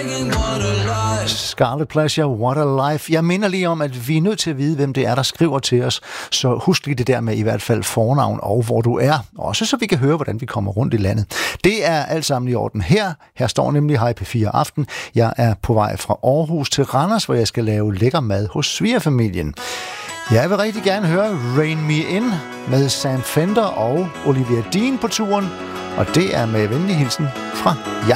Scarlet Pleasure, What a Life. Jeg minder lige om, at vi er nødt til at vide, hvem det er, der skriver til os. Så husk lige det der med i hvert fald fornavn og hvor du er. Også så vi kan høre, hvordan vi kommer rundt i landet. Det er alt sammen i orden her. Her står nemlig Hej P4 Aften. Jeg er på vej fra Aarhus til Randers, hvor jeg skal lave lækker mad hos svigerfamilien. Jeg vil rigtig gerne høre Rain Me In med Sam Fender og Olivia Dean på turen. Og det er med venlig hilsen fra